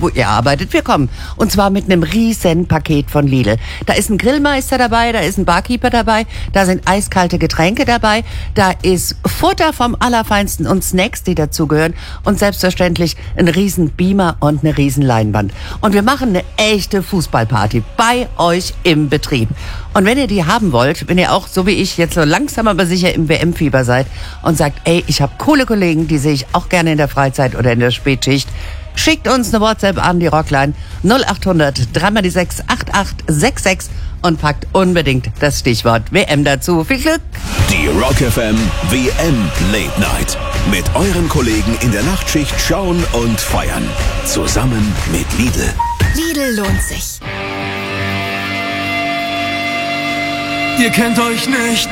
wo ihr arbeitet, wir kommen. Und zwar mit einem riesen Paket von Lidl. Da ist ein Grillmeister dabei, da ist ein Barkeeper dabei, da sind eiskalte Getränke dabei, da ist Futter vom Allerfeinsten und Snacks, die dazugehören und selbstverständlich ein riesen Beamer und eine riesen Leinwand. Und wir machen eine echte Fußballparty bei euch im Betrieb. Und wenn ihr die haben wollt, wenn ihr auch, so wie ich, jetzt so langsam aber sicher im WM-Fieber seid und sagt, ey, ich habe coole Kollegen, die sehe ich auch gerne in der Freizeit oder in der Spätschicht, schickt uns eine WhatsApp an die Rockline 0800 3x6 8866 und packt unbedingt das Stichwort WM dazu. Viel Glück! Die Rock FM WM Late Night. Mit euren Kollegen in der Nachtschicht schauen und feiern. Zusammen mit Lidl. Lidl lohnt sich. Ihr kennt euch nicht